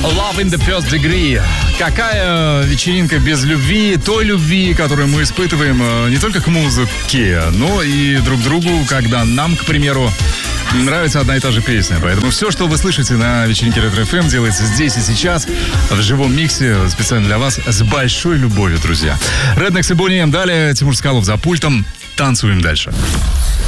Love in the First Degree. Какая вечеринка без любви, той любви, которую мы испытываем не только к музыке, но и друг к другу, когда нам, к примеру, нравится одна и та же песня. Поэтому все, что вы слышите на вечеринке Ретро ФМ, делается здесь и сейчас, в живом миксе, специально для вас, с большой любовью, друзья. Rednex и Boney M. Далее Тимур Скалов за пультом. Танцуем дальше.